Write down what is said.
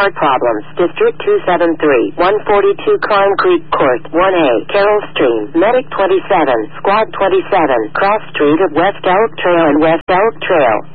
car problems. District 273, 142 Climb Creek Court, 1A, Carroll Stream, Medic 27, Squad 27, Cross Street of West Elk Trail and West Elk Trail.